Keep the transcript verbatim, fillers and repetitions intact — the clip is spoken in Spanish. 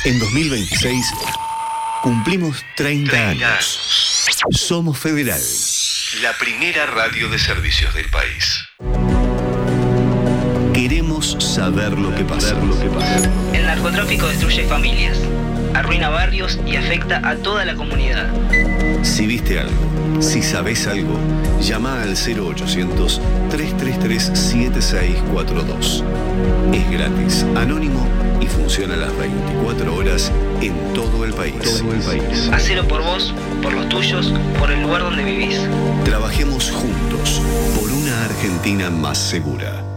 En dos mil veintiséis cumplimos treinta años. Somos Federal, la primera radio de servicios del país. Queremos saber lo que pasa. El narcotráfico destruye familias, arruina barrios y afecta a toda la comunidad. Si viste algo, si sabés algo, llama al cero ochocientos, tres tres tres, siete seis cuatro dos. Es gratis, anónimo y funciona las veinticuatro horas en todo el país. Todo el país. Hacelo por vos, por los tuyos, por el lugar donde vivís. Trabajemos juntos por una Argentina más segura.